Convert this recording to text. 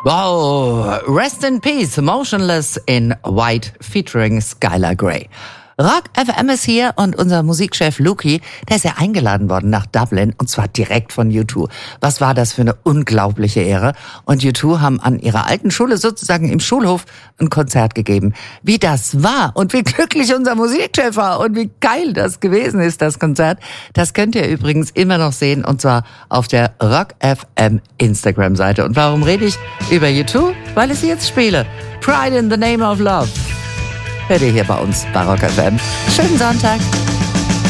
Wow, Rest in Peace, Motionless in White featuring Skylar Grey. Rock FM ist hier und unser Musikchef Luki, der ist ja eingeladen worden nach Dublin und zwar direkt von U2. Was war das für eine unglaubliche Ehre? Und U2 haben an ihrer alten Schule sozusagen im Schulhof ein Konzert gegeben. Wie das war und wie glücklich unser Musikchef war und wie geil das gewesen ist, das Konzert, das könnt ihr übrigens immer noch sehen und zwar auf der Rock FM Instagram-Seite. Und warum rede ich über U2? Weil ich sie jetzt spiele. Pride in the Name of Love. Hört ihr hier bei uns bei Rock FM. Schönen Sonntag.